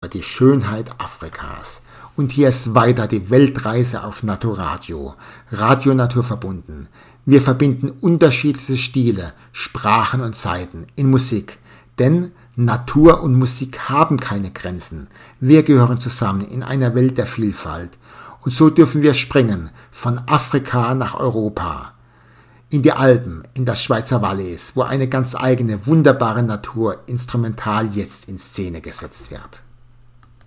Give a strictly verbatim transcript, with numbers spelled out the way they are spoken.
über die Schönheit Afrikas. Und hier ist weiter die Weltreise auf Naturadio, Radio Natur verbunden. Wir verbinden unterschiedliche Stile, Sprachen und Zeiten in Musik, denn Natur und Musik haben keine Grenzen. Wir gehören zusammen in einer Welt der Vielfalt. Und so dürfen wir springen von Afrika nach Europa, in die Alpen, in das Schweizer Valais, wo eine ganz eigene, wunderbare Natur instrumental jetzt in Szene gesetzt wird.